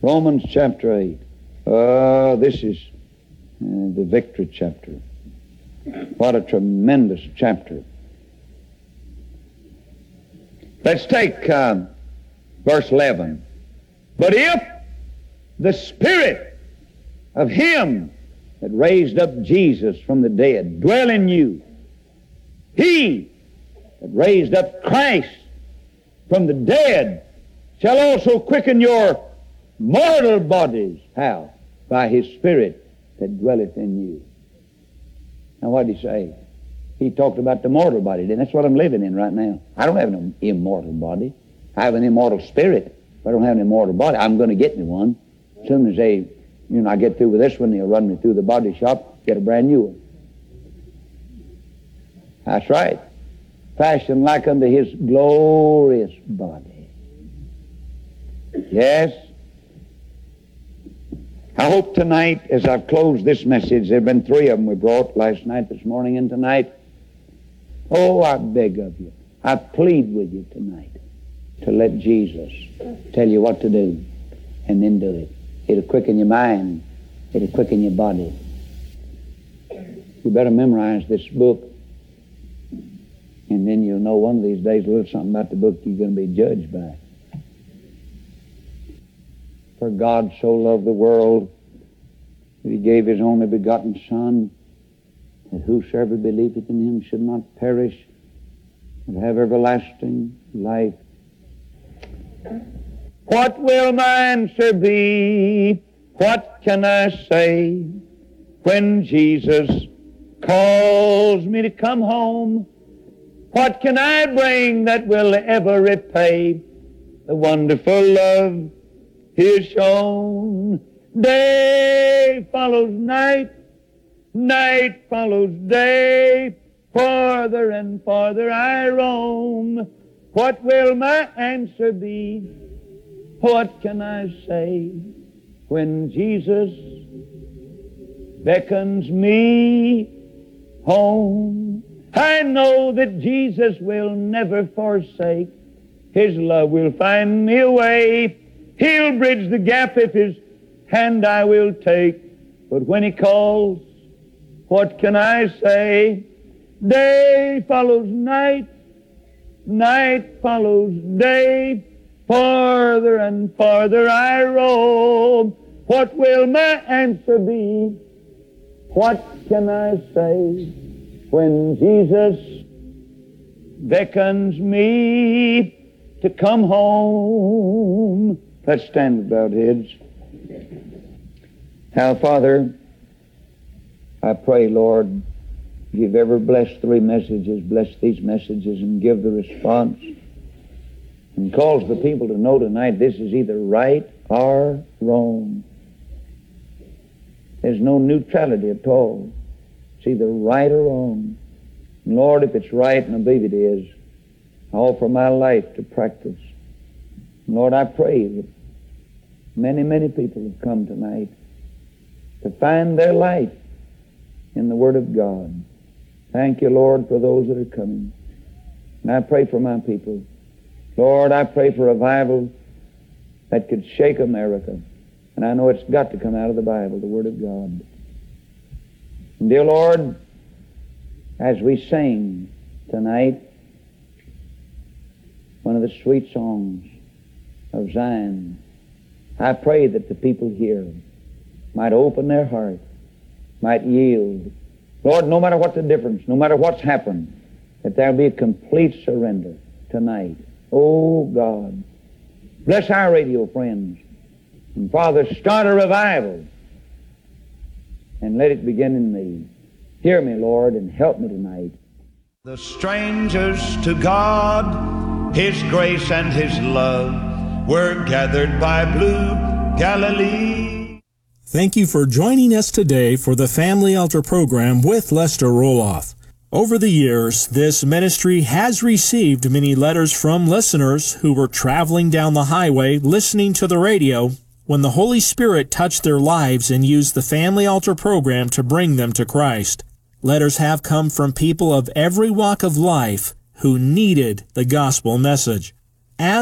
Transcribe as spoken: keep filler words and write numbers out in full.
Romans chapter eight. Uh, this is uh, the victory chapter. What a tremendous chapter. Let's take uh, verse eleven. But if the Spirit of Him that raised up Jesus from the dead dwell in you, He that raised up Christ from the dead shall also quicken your mortal bodies. How? By His Spirit that dwelleth in you. Now what did He say? He talked about the mortal body. And that's what I'm living in right now. I don't have an immortal body. I have an immortal spirit, but I don't have an immortal body. I'm going to get me one. As soon as they, you know, I get through with this one, they'll run me through the body shop, get a brand new one. That's right. Fashioned like unto His glorious body. Yes. I hope tonight, as I've closed this message, there have been three of them we brought last night, this morning, and tonight. Oh, I beg of you, I plead with you tonight to let Jesus tell you what to do, and then do it. It'll quicken your mind. It'll quicken your body. You better memorize this book, and then you'll know one of these days a little something about the book you're going to be judged by. For God so loved the world that He gave His only begotten Son, that whosoever believeth in Him should not perish, but have everlasting life. What will my answer be? What can I say when Jesus calls me to come home? What can I bring that will ever repay the wonderful love He has shown? Day follows night, night follows day, farther and farther I roam. What will my answer be? What can I say when Jesus beckons me home? I know that Jesus will never forsake. His love will find me a way. He'll bridge the gap if His hand I will take. But when He calls, what can I say? Day follows night, night follows day, farther and farther I roam. What will my answer be? What can I say when Jesus beckons me to come home? Let's stand with bowed heads. Now, Father, I pray, Lord, you've ever blessed three messages, bless these messages and give the response, and cause the people to know tonight this is either right or wrong. There's no neutrality at all. It's either right or wrong. And Lord, if it's right, and I believe it is, I offer my life to practice. And Lord, I pray that many, many people have come tonight to find their life in the Word of God. Thank you, Lord, for those that are coming. And I pray for my people. Lord, I pray for revival that could shake America. And I know it's got to come out of the Bible, the Word of God. And dear Lord, as we sing tonight one of the sweet songs of Zion, I pray that the people here might open their heart, might yield. Lord, no matter what the difference, no matter what's happened, that there'll be a complete surrender tonight. Oh, God. Bless our radio friends. And Father, start a revival and let it begin in me. Hear me, Lord, and help me tonight. The strangers to God, His grace and His love were gathered by blue Galilee. Thank you for joining us today for the Family Altar program with Lester Roloff. Over the years, this ministry has received many letters from listeners who were traveling down the highway listening to the radio when the Holy Spirit touched their lives and used the Family Altar program to bring them to Christ. Letters have come from people of every walk of life who needed the gospel message.